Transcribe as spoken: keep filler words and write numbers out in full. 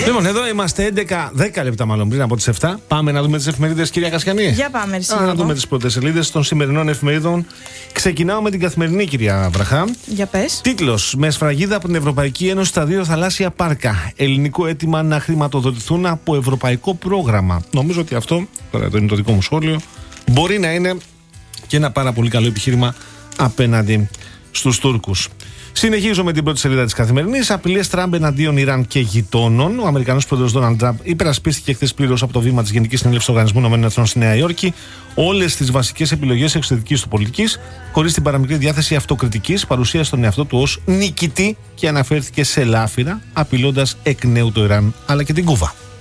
Λοιπόν, εδώ είμαστε έντεκα, δέκα λεπτά μάλλον πριν από τις επτά. Πάμε να δούμε τις εφημερίδες, κυρία Κασιανή. Για πάμε, Α, να δούμε τις πρώτες σελίδες των σημερινών εφημερίδων. Ξεκινάω με την Καθημερινή, κυρία Βραχά. Για πες. Τίτλος: με σφραγίδα από την Ευρωπαϊκή Ένωση στα δύο θαλάσσια πάρκα. Ελληνικό αίτημα να χρηματοδοτηθούν από ευρωπαϊκό πρόγραμμα. Νομίζω ότι αυτό, τώρα το είναι το δικό μου σχόλιο, μπορεί να είναι και ένα πάρα πολύ καλό επιχείρημα απέναντι στους Τούρκους. Συνεχίζω με την πρώτη σελίδα της Καθημερινής. Απειλές Τραμπ εναντίον Ιράν και γειτόνων. Ο Αμερικανός πρόεδρος Ντόναλντ Τραμπ υπερασπίστηκε χθες πλήρως από το βήμα της Γενικής Συνέλευσης του Οργανισμού ΗΠΑ στη Νέα Υόρκη όλες τις βασικές επιλογές εξωτερικής του πολιτικής, χωρίς την παραμικρή διάθεση αυτοκριτικής, παρουσίασε τον εαυτό του ως νικητή και αναφέρθηκε σε λάφυρα, απειλώντας εκ νέου το Ιράν αλλά και την Κούβα.